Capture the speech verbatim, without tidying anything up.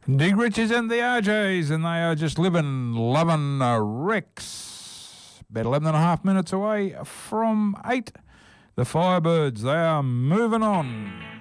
Dig Richards and the R Js, and they are just living, loving uh, Rex. About eleven and a half minutes away from eight. The Firebirds, they are moving on.